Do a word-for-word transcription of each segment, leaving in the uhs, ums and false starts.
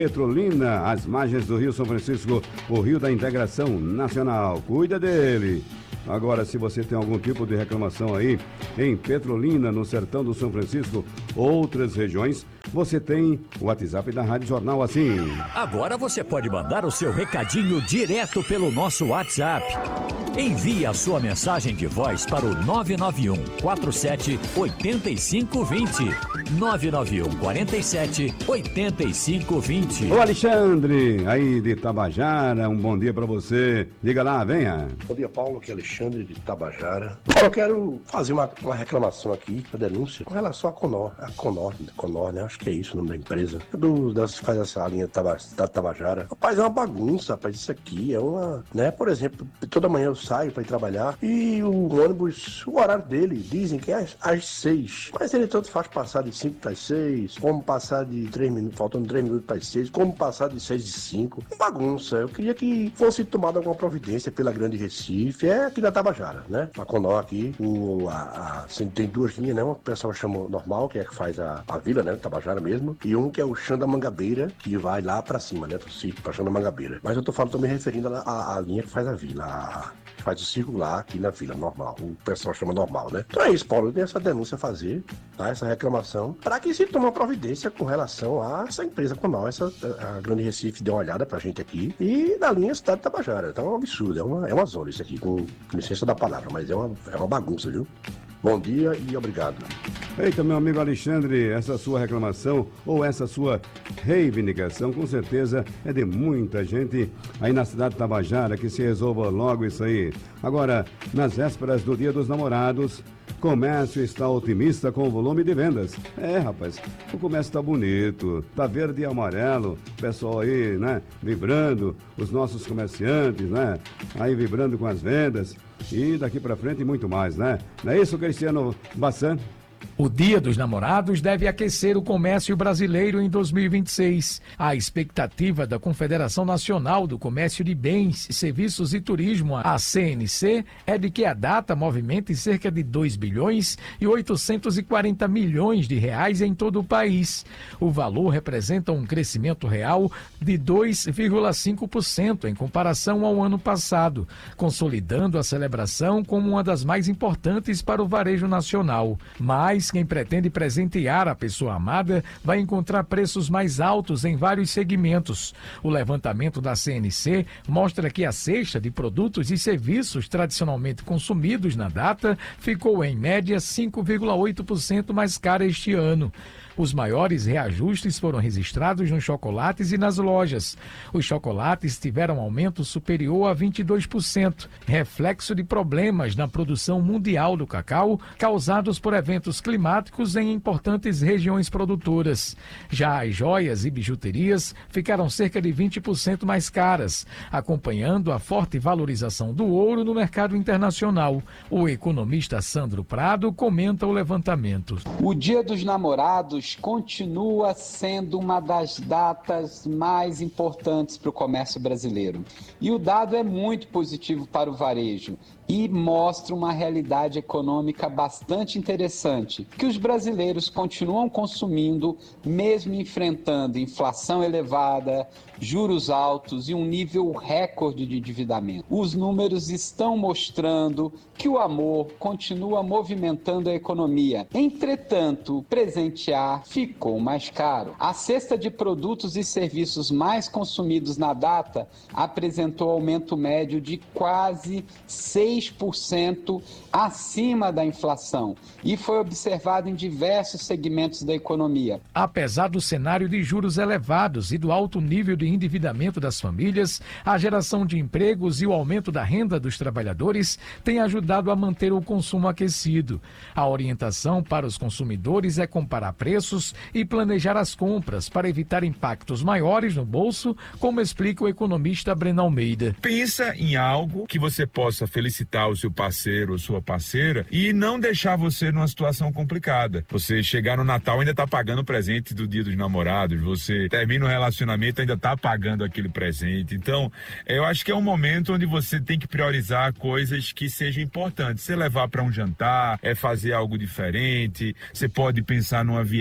Petrolina, às margens do Rio São Francisco, o Rio da Integração Nacional. Cuida dele. Agora, se você tem algum tipo de reclamação aí em Petrolina, no sertão do São Francisco, outras regiões, você tem o WhatsApp da Rádio Jornal assim. Agora você pode mandar o seu recadinho direto pelo nosso WhatsApp. Envie a sua mensagem de voz para o nove nove um, quatro sete, oito cinco dois zero. nove nove um, quatro sete, oito cinco dois zero. Ô Alexandre, aí de Tabajara, um bom dia pra você. Diga lá, venha. Bom dia, Paulo, aqui é Alexandre de Tabajara. Eu quero fazer uma, uma reclamação aqui, uma denúncia, com relação à Conor. A Conor, Conor, né? Acho que é isso o nome da empresa. Do, das, faz essa linha da Tabajara. Rapaz, é uma bagunça, rapaz, isso aqui é uma... né? Por exemplo, toda manhã eu saio para ir trabalhar e o ônibus, o horário dele, dizem que é às, às seis. Mas ele tanto faz passar de cinco para as seis, como passar de três minutos, faltando três minutos para as seis, como passar de seis e cinco. Bagunça. Eu queria que fosse tomada alguma providência pela Grande Recife, é aqui da Tabajara, né? A Conor aqui, o, a, a, tem duas linhas, né? Uma que o pessoal chama normal, que é que faz a, a vila, né? Tabajara mesmo, e um que é o Chão da Mangabeira, que vai lá para cima, né? Pro sítio, pra Chão da Mangabeira. Mas eu tô falando, tô me referindo à linha que faz a vila, a, faz o circular aqui na vila, normal. O pessoal chama normal, né? Então é isso, Paulo. Eu tenho essa denúncia a fazer, tá? Essa reclamação, para que se tome uma providência com relação a essa empresa Conor. Essa, a Grande Recife deu uma olhada pra gente aqui e na linha Cidade de Tabajara. Então é um absurdo, é uma, é uma zona isso aqui, com licença da palavra, mas é uma, é uma bagunça, viu? Bom dia e obrigado. Eita, meu amigo Alexandre, essa sua reclamação ou essa sua reivindicação, com certeza é de muita gente aí na cidade de Tabajara, que se resolva logo isso aí. Agora, nas vésperas do Dia dos Namorados, comércio está otimista com o volume de vendas. É, rapaz, o comércio está bonito, tá verde e amarelo, o pessoal aí, né, vibrando, os nossos comerciantes, né, aí vibrando com as vendas. E daqui pra frente muito mais, né? Não é isso, Cristiano Bassan? O Dia dos Namorados deve aquecer o comércio brasileiro em dois mil e vinte e seis. A expectativa da Confederação Nacional do Comércio de Bens, Serviços e Turismo, a C N C, é de que a data movimente cerca de dois bilhões e oitocentos e quarenta milhões de reais em todo o país. O valor representa um crescimento real de dois vírgula cinco por cento em comparação ao ano passado, consolidando a celebração como uma das mais importantes para o varejo nacional. Mas quem pretende presentear a pessoa amada vai encontrar preços mais altos em vários segmentos. O levantamento da C N C mostra que a cesta de produtos e serviços tradicionalmente consumidos na data ficou em média cinco vírgula oito por cento mais cara este ano. Os maiores reajustes foram registrados nos chocolates e nas lojas. Os chocolates tiveram aumento superior a vinte e dois por cento, reflexo de problemas na produção mundial do cacau causados por eventos climáticos em importantes regiões produtoras. Já as joias e bijuterias ficaram cerca de vinte por cento mais caras, acompanhando a forte valorização do ouro no mercado internacional. O economista Sandro Prado comenta o levantamento. O Dia dos Namorados continua sendo uma das datas mais importantes para o comércio brasileiro. E o dado é muito positivo para o varejo e mostra uma realidade econômica bastante interessante, que os brasileiros continuam consumindo, mesmo enfrentando inflação elevada, juros altos e um nível recorde de endividamento. Os números estão mostrando que o amor continua movimentando a economia. Entretanto, presentear ficou mais caro. A cesta de produtos e serviços mais consumidos na data apresentou aumento médio de quase seis por cento acima da inflação e foi observado em diversos segmentos da economia. Apesar do cenário de juros elevados e do alto nível de endividamento das famílias, a geração de empregos e o aumento da renda dos trabalhadores têm ajudado a manter o consumo aquecido. A orientação para os consumidores é comparar preços e planejar as compras para evitar impactos maiores no bolso, como explica o economista Breno Almeida. Pensa em algo que você possa felicitar o seu parceiro ou sua parceira e não deixar você numa situação complicada. Você chegar no Natal ainda está pagando o presente do Dia dos Namorados, você termina o relacionamento ainda está pagando aquele presente. Então, eu acho que é um momento onde você tem que priorizar coisas que sejam importantes. Você levar para um jantar, é fazer algo diferente, você pode pensar numa viagem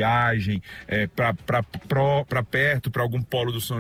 viagem é, para perto, para algum polo do São